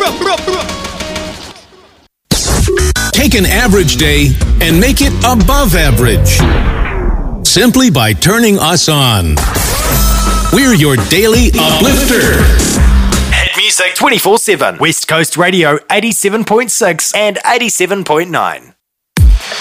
Take an average day and make it above average. Simply by turning us on. We're your daily uplifter. Hit music 24/7. West Coast Radio 87.6 and 87.9.